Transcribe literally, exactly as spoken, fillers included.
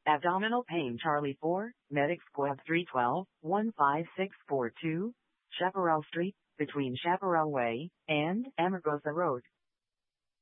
Abdominal pain Charlie four, Medic Squad three one two, one five six four two, Chaparral Street, between Chaparral Way and Amargosa Road.